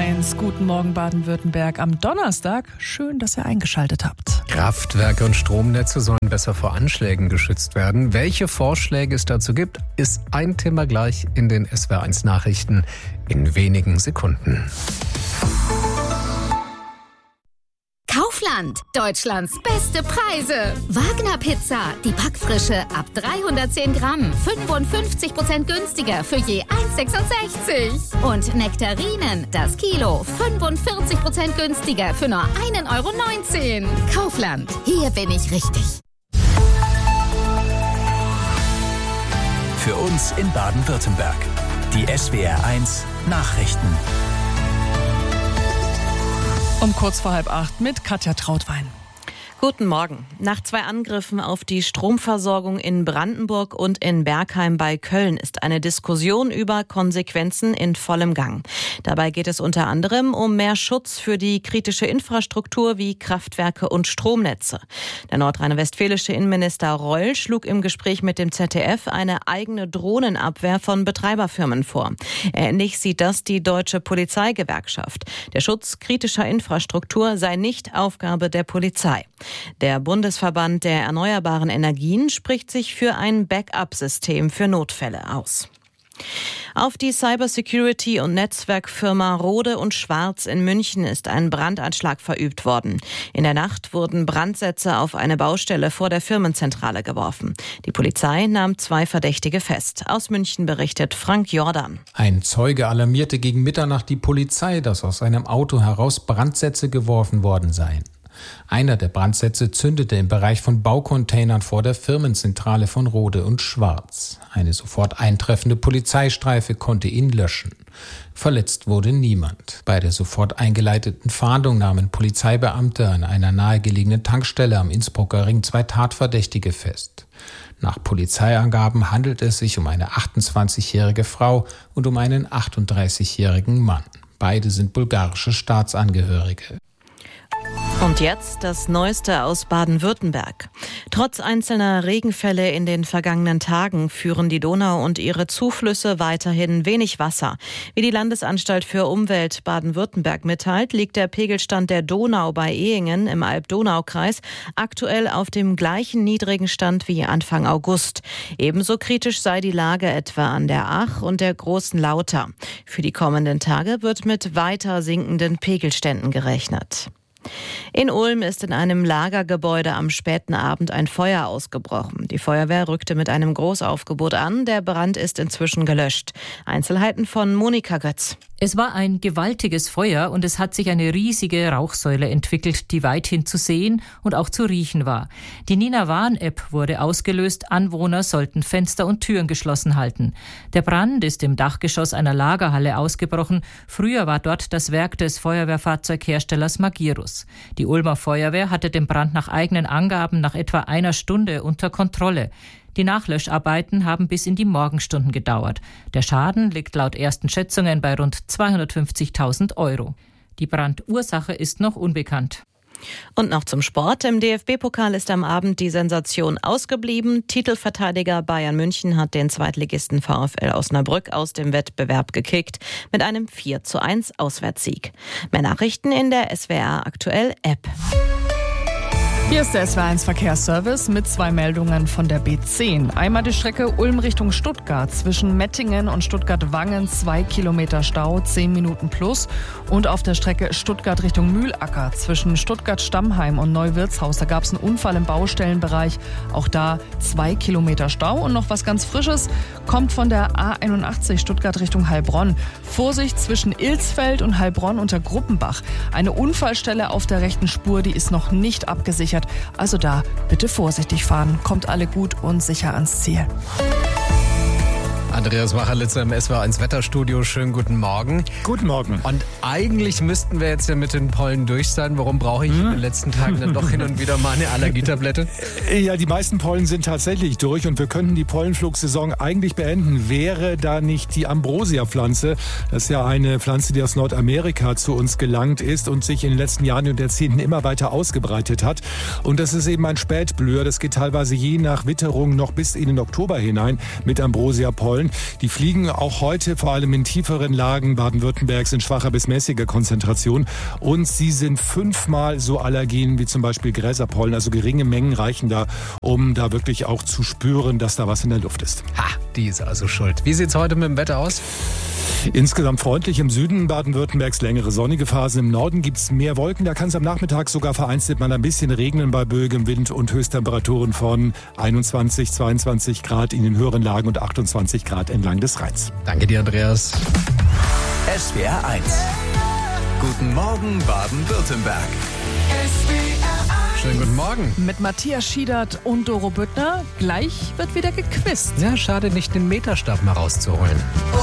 SWR1. Guten Morgen Baden-Württemberg am Donnerstag. Schön, dass ihr eingeschaltet habt. Kraftwerke und Stromnetze sollen besser vor Anschlägen geschützt werden. Welche Vorschläge es dazu gibt, ist ein Thema gleich in den SWR1 Nachrichten in wenigen Sekunden. Kaufland, Deutschlands beste Preise. Wagner Pizza, die Backfrische ab 310 Gramm, 55% günstiger für je 1,66. Und Nektarinen, das Kilo, 45% günstiger für nur 1,19 Euro. Kaufland, hier bin ich richtig. Für uns in Baden-Württemberg. Die SWR1 Nachrichten. Um kurz vor 7:30 mit Katja Trautwein. Guten Morgen. Nach 2 Angriffen auf die Stromversorgung in Brandenburg und in Bergheim bei Köln ist eine Diskussion über Konsequenzen in vollem Gang. Dabei geht es unter anderem um mehr Schutz für die kritische Infrastruktur wie Kraftwerke und Stromnetze. Der nordrhein-westfälische Innenminister Reul schlug im Gespräch mit dem ZDF eine eigene Drohnenabwehr von Betreiberfirmen vor. Ähnlich sieht das die Deutsche Polizeigewerkschaft. Der Schutz kritischer Infrastruktur sei nicht Aufgabe der Polizei. Der Bundesverband der erneuerbaren Energien spricht sich für ein Backup-System für Notfälle aus. Auf die Cybersecurity- und Netzwerkfirma Rohde & Schwarz in München ist ein Brandanschlag verübt worden. In der Nacht wurden Brandsätze auf eine Baustelle vor der Firmenzentrale geworfen. Die Polizei nahm 2 Verdächtige fest. Aus München berichtet Frank Jordan. Ein Zeuge alarmierte gegen Mitternacht die Polizei, dass aus einem Auto heraus Brandsätze geworfen worden seien. Einer der Brandsätze zündete im Bereich von Baucontainern vor der Firmenzentrale von Rohde & Schwarz. Eine sofort eintreffende Polizeistreife konnte ihn löschen. Verletzt wurde niemand. Bei der sofort eingeleiteten Fahndung nahmen Polizeibeamte an einer nahegelegenen Tankstelle am Innsbrucker Ring 2 Tatverdächtige fest. Nach Polizeiangaben handelt es sich um eine 28-jährige Frau und um einen 38-jährigen Mann. Beide sind bulgarische Staatsangehörige. Und jetzt das Neueste aus Baden-Württemberg. Trotz einzelner Regenfälle in den vergangenen Tagen führen die Donau und ihre Zuflüsse weiterhin wenig Wasser. Wie die Landesanstalt für Umwelt Baden-Württemberg mitteilt, liegt der Pegelstand der Donau bei Ehingen im Alb-Donau-Kreis aktuell auf dem gleichen niedrigen Stand wie Anfang August. Ebenso kritisch sei die Lage etwa an der Ach und der Großen Lauter. Für die kommenden Tage wird mit weiter sinkenden Pegelständen gerechnet. In Ulm ist in einem Lagergebäude am späten Abend ein Feuer ausgebrochen. Die Feuerwehr rückte mit einem Großaufgebot an. Der Brand ist inzwischen gelöscht. Einzelheiten von Monika Götz. Es war ein gewaltiges Feuer und es hat sich eine riesige Rauchsäule entwickelt, die weithin zu sehen und auch zu riechen war. Die Nina-Warn-App wurde ausgelöst. Anwohner sollten Fenster und Türen geschlossen halten. Der Brand ist im Dachgeschoss einer Lagerhalle ausgebrochen. Früher war dort das Werk des Feuerwehrfahrzeugherstellers Magirus. Die Ulmer Feuerwehr hatte den Brand nach eigenen Angaben nach etwa einer Stunde unter Kontrolle. Die Nachlöscharbeiten haben bis in die Morgenstunden gedauert. Der Schaden liegt laut ersten Schätzungen bei rund 250.000 €. Die Brandursache ist noch unbekannt. Und noch zum Sport. Im DFB-Pokal ist am Abend die Sensation ausgeblieben. Titelverteidiger Bayern München hat den Zweitligisten VfL Osnabrück aus dem Wettbewerb gekickt mit einem 4:1 Auswärtssieg. Mehr Nachrichten in der SWR Aktuell App. Hier ist der SWR1 Verkehrsservice mit 2 Meldungen von der B10. Einmal die Strecke Ulm Richtung Stuttgart. Zwischen Mettingen und Stuttgart-Wangen 2 Kilometer Stau, 10 Minuten plus. Und auf der Strecke Stuttgart Richtung Mühlacker zwischen Stuttgart-Stammheim und Neuwirtshaus. Da gab es einen Unfall im Baustellenbereich. Auch da 2 Kilometer Stau. Und noch was ganz Frisches kommt von der A81 Stuttgart Richtung Heilbronn. Vorsicht zwischen Ilsfeld und Heilbronn unter Gruppenbach. Eine Unfallstelle auf der rechten Spur, die ist noch nicht abgesichert. Also da bitte vorsichtig fahren. Kommt alle gut und sicher ans Ziel. Andreas Machelitzer im SWR1 Wetterstudio. Schönen guten Morgen. Guten Morgen. Und eigentlich müssten wir jetzt ja mit den Pollen durch sein. Warum brauche ich in den letzten Tagen dann doch hin und wieder mal eine Allergietablette? Ja, die meisten Pollen sind tatsächlich durch und wir könnten die Pollenflugsaison eigentlich beenden, wäre da nicht die Ambrosia-Pflanze. Das ist ja eine Pflanze, die aus Nordamerika zu uns gelangt ist und sich in den letzten Jahren und Jahrzehnten immer weiter ausgebreitet hat. Und das ist eben ein Spätblüher. Das geht teilweise je nach Witterung noch bis in den Oktober hinein mit Ambrosia-Pollen. Pollen. Die fliegen auch heute vor allem in tieferen Lagen Baden-Württembergs in schwacher bis mäßiger Konzentration. Und sie sind 5-mal so allergen wie zum Beispiel Gräserpollen. Also geringe Mengen reichen da, um da wirklich auch zu spüren, dass da was in der Luft ist. Ha, die ist also schuld. Wie sieht's heute mit dem Wetter aus? Insgesamt freundlich im Süden Baden-Württembergs, längere sonnige Phasen. Im Norden gibt es mehr Wolken. Da kann es am Nachmittag sogar vereinzelt mal ein bisschen regnen bei böigem Wind und Höchsttemperaturen von 21, 22 Grad in den höheren Lagen und 28 Grad entlang des Rheins. Danke dir, Andreas. SWR 1. Guten Morgen, Baden-Württemberg. Schönen guten Morgen. Mit Matthias Schiedert und Doro Büttner. Gleich wird wieder gequizt. Ja, schade, nicht den Meterstab mal rauszuholen.